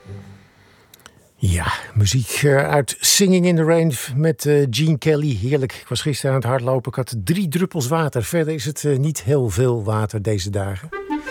Ja, muziek uit Singing in the Rain met Gene Kelly. Heerlijk. Ik was gisteren aan het hardlopen. Ik had 3 druppels water. Verder is het niet heel veel water deze dagen.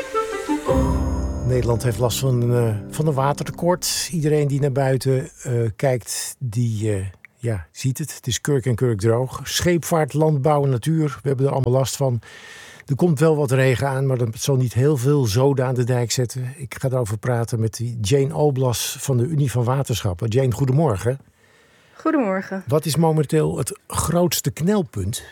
Nederland heeft last van een watertekort. Iedereen die naar buiten kijkt, die ziet het. Het is kurk en kurk droog. Scheepvaart, landbouw en natuur. We hebben er allemaal last van. Er komt wel wat regen aan, maar dat zal niet heel veel zoden aan de dijk zetten. Ik ga erover praten met Jane Alblas van de Unie van Waterschappen. Jane, goedemorgen. Goedemorgen. Wat is momenteel het grootste knelpunt?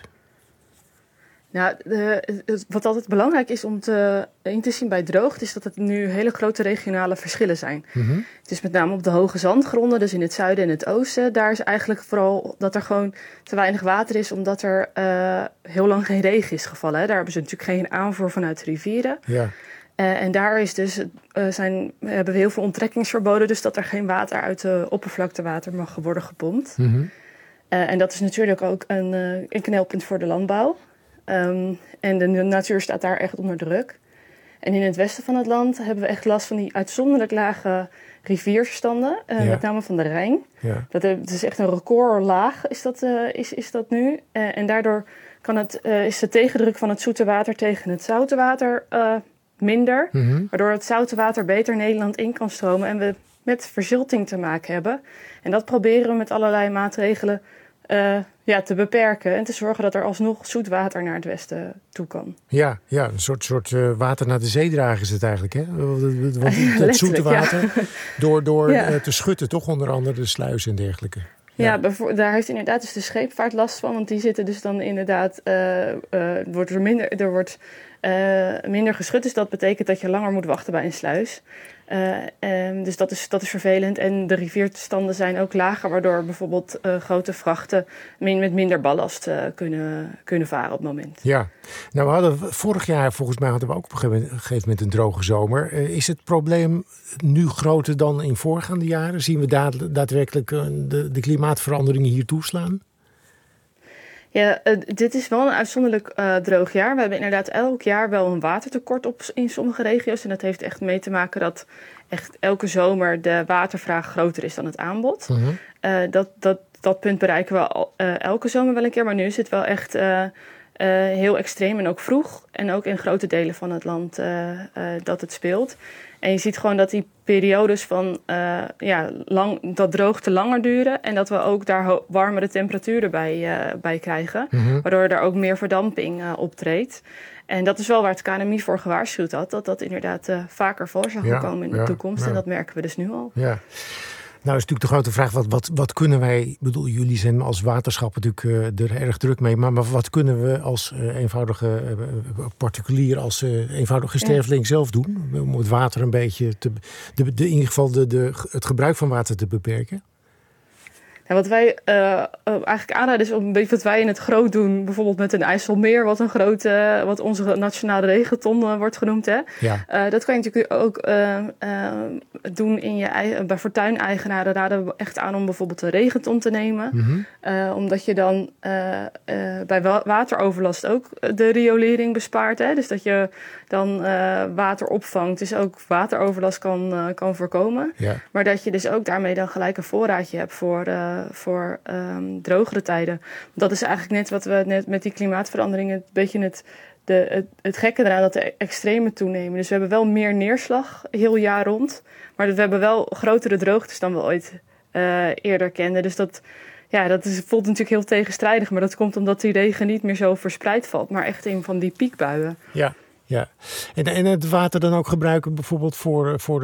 Nou, wat altijd belangrijk is om in te zien bij droogte, is dat het nu hele grote regionale verschillen zijn. Mm-hmm. Het is met name op de hoge zandgronden, dus in het zuiden en het oosten. Daar is eigenlijk vooral dat er gewoon te weinig water is, omdat er heel lang geen regen is gevallen. Hè. Daar hebben ze natuurlijk geen aanvoer vanuit de rivieren. Ja. En daar is dus, hebben we heel veel onttrekkingsverboden, dus dat er geen water uit de oppervlaktewater mag worden gepompt. Mm-hmm. En dat is natuurlijk ook een knelpunt voor de landbouw. En de natuur staat daar echt onder druk. En in het westen van het land hebben we echt last van die uitzonderlijk lage rivierstanden. Met name van de Rijn. Ja. Dat is echt een recordlaag is dat nu. En daardoor is de tegendruk van het zoete water tegen het zoute water minder. Mm-hmm. Waardoor het zoute water beter Nederland in kan stromen. En we met verzilting te maken hebben. En dat proberen we met allerlei maatregelen te beperken en te zorgen dat er alsnog zoet water naar het westen toe kan. Ja, een soort water naar de zee dragen is het eigenlijk, hè? Want het zoete water, door te schutten, toch onder andere de sluizen en dergelijke. Ja, daar heeft inderdaad dus de scheepvaart last van, want die zitten dus dan inderdaad, er wordt minder geschut, dus dat betekent dat je langer moet wachten bij een sluis. Dus dat is vervelend. En de rivierstanden zijn ook lager, waardoor bijvoorbeeld grote vrachten met minder ballast kunnen varen op het moment. Ja, nou we hadden vorig jaar volgens mij hadden we ook op een gegeven moment een droge zomer. Is het probleem nu groter dan in voorgaande jaren? Zien we daadwerkelijk de klimaatveranderingen hier toeslaan? Ja, dit is wel een uitzonderlijk droog jaar. We hebben inderdaad elk jaar wel een watertekort in sommige regio's. En dat heeft echt mee te maken dat echt elke zomer de watervraag groter is dan het aanbod. Mm-hmm. Dat punt bereiken we elke zomer wel een keer. Maar nu is het wel echt heel extreem en ook vroeg. En ook in grote delen van het land dat het speelt. En je ziet gewoon dat die periodes van dat droogte langer duren. En dat we ook daar warmere temperaturen bij krijgen. Mm-hmm. Waardoor er ook meer verdamping optreedt. En dat is wel waar het KNMI voor gewaarschuwd had. Dat inderdaad vaker voor zou gaan komen in de toekomst. Ja. En dat merken we dus nu al. Ja. Nou is natuurlijk de grote vraag, wat kunnen wij... Ik bedoel, jullie zijn als waterschap natuurlijk er erg druk mee. Maar wat kunnen we als eenvoudige particulier, als eenvoudige sterveling zelf doen? Om het water een beetje in ieder geval het gebruik van water te beperken? Ja, wat wij eigenlijk aanraden is om een beetje wat wij in het groot doen. Bijvoorbeeld met een IJsselmeer, wat onze nationale regenton wordt genoemd. Hè? Ja. Dat kan je natuurlijk ook doen bij fortuineigenaren. Raden we echt aan om bijvoorbeeld een regenton te nemen. Mm-hmm. Omdat je dan bij wateroverlast ook de riolering bespaart. Hè? Dus dat je dan water opvangt. Dus ook wateroverlast kan voorkomen. Ja. Maar dat je dus ook daarmee dan gelijk een voorraadje hebt voor drogere tijden. Dat is eigenlijk net wat we net met die klimaatveranderingen... een beetje het gekke eraan, dat de extreme toenemen. Dus we hebben wel meer neerslag heel jaar rond. Maar we hebben wel grotere droogtes dan we ooit eerder kenden. Dus dat voelt natuurlijk heel tegenstrijdig. Maar dat komt omdat die regen niet meer zo verspreid valt. Maar echt in van die piekbuien. Ja. Ja, en het water dan ook gebruiken bijvoorbeeld voor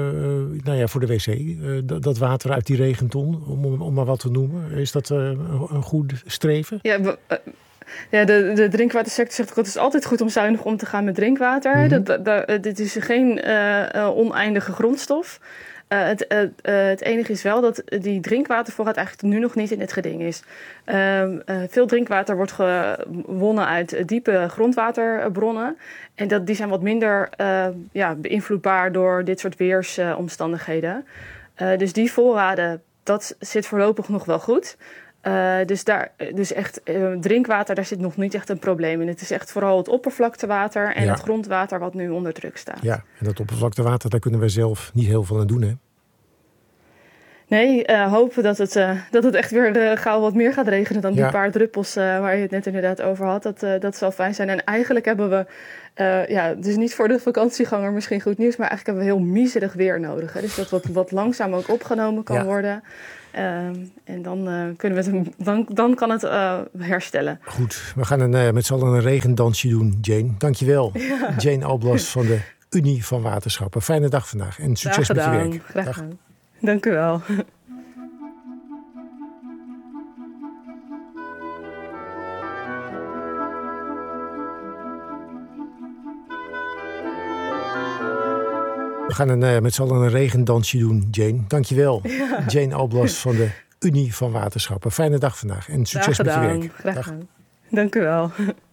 de wc. Dat water uit die regenton, om maar wat te noemen. Is dat een goed streven? Ja, de drinkwatersector zegt ook, het is altijd goed om zuinig om te gaan met drinkwater. Mm-hmm. Dit is geen oneindige grondstof. Het enige is wel dat die drinkwatervoorraad eigenlijk nu nog niet in het geding is. Veel drinkwater wordt gewonnen uit diepe grondwaterbronnen. En die zijn wat minder beïnvloedbaar door dit soort weersomstandigheden. Dus die voorraden, dat zit voorlopig nog wel goed. Dus echt drinkwater, daar zit nog niet echt een probleem in. Het is echt vooral het oppervlaktewater en het grondwater wat nu onder druk staat. Ja, en dat oppervlaktewater, daar kunnen we zelf niet heel veel aan doen, hè? Nee, hopen dat het echt weer gauw wat meer gaat regenen dan die paar druppels waar je het net inderdaad over had. Dat zal fijn zijn. En eigenlijk hebben we, dus niet voor de vakantieganger misschien goed nieuws, maar eigenlijk hebben we heel miserig weer nodig. Hè? Dus dat wat langzaam ook opgenomen kan worden. En dan kan het herstellen. Goed, we gaan met z'n allen een regendansje doen, Jane. Dankjewel. Ja. Jane Alblas van de Unie van Waterschappen. Fijne dag vandaag en succes met je werk. Graag gedaan. Dank u wel. We gaan met z'n allen een regendansje doen, Jane. Dankjewel. Ja. Jane Alblas van de Unie van Waterschappen. Fijne dag vandaag en succes met je werk. Graag gedaan. Dank u wel.